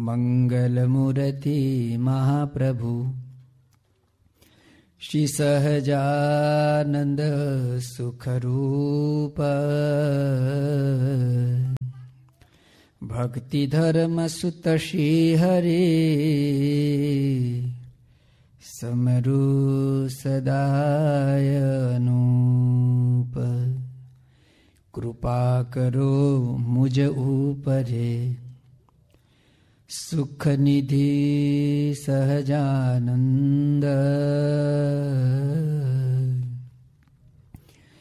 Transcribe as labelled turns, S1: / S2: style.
S1: मंगल मूर्ति महाप्रभु श्री सहजानंद सुख रूप भक्ति धर्म सुत श्री हरि समरु सदाय अनूप कृपा करो मुझ ऊपरे सुख निधि सहजानंद